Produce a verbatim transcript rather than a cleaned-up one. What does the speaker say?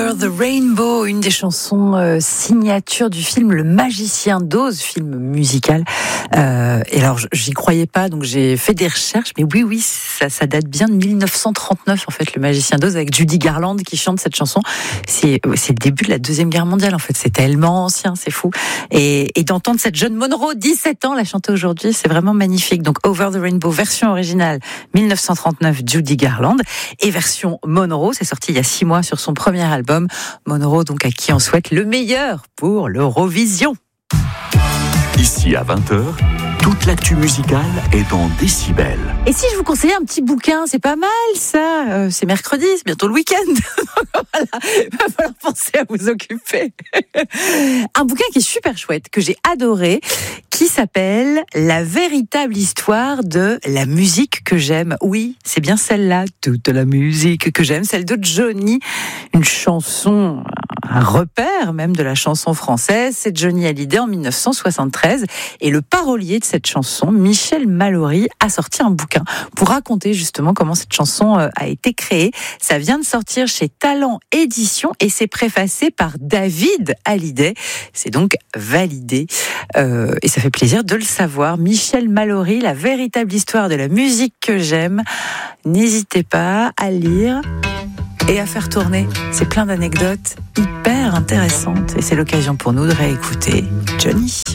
Over the Rainbow, une des chansons euh, signature du film Le Magicien d'Oz, film musical. Euh, et alors, j'y croyais pas, donc j'ai fait des recherches. Mais oui, oui, ça, ça date bien de dix-neuf cent trente-neuf, en fait, Le Magicien d'Oz, avec Judy Garland qui chante cette chanson. C'est, c'est le début de la Deuxième Guerre mondiale, en fait. C'est tellement ancien, c'est fou. Et, et d'entendre cette jeune Monroe, dix-sept ans, la chanter aujourd'hui, c'est vraiment magnifique. Donc, Over the Rainbow, version originale, dix-neuf cent trente-neuf, Judy Garland. Et version Monroe, c'est sorti il y a six mois sur son premier album. Monroe, donc, à qui on souhaite le meilleur pour l'Eurovision. Ici à vingt heures, toute l'actu musicale est en décibels. Et si je vous conseillais un petit bouquin, c'est pas mal ça. Euh, c'est mercredi, c'est bientôt le week-end. Voilà, il va falloir penser à vous occuper. Un bouquin qui est super chouette, que j'ai adoré, qui s'appelle La véritable histoire de la musique que j'aime. Oui, c'est bien celle-là, toute la musique que j'aime, celle de Johnny, une chanson, un repère même de la chanson française. C'est Johnny Hallyday en dix-neuf cent soixante-treize. Et le parolier de cette chanson, Michel Mallory, a sorti un bouquin pour raconter justement comment cette chanson a été créée. Ça vient de sortir chez Talent Édition et c'est préfacé par David Hallyday. C'est donc validé euh, et ça fait plaisir de le savoir. Michel Mallory, La véritable histoire de la musique que j'aime. N'hésitez pas à lire et à faire tourner. C'est plein d'anecdotes hyper intéressantes et c'est l'occasion pour nous de réécouter Johnny.